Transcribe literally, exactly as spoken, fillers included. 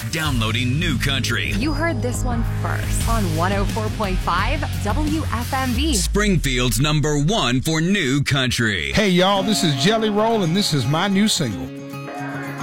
downloading New Country. You heard this one first on one oh four point five W F M V. Springfield's number one for New Country. Hey, y'all, this is Jelly Roll, and this is my new single.